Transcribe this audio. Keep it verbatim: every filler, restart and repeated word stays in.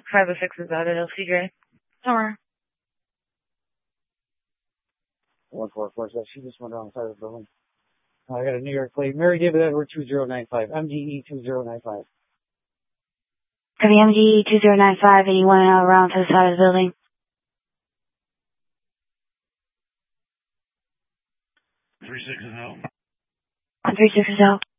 five oh six is out at L C J. Summer. one four four, so she just went around the side of the building. I got a New York plate. Mary David Edward two zero nine five. M G E two zero nine five. Copy M G E two zero nine five, and you went around to the side of the building. Three six is out. Three six is out.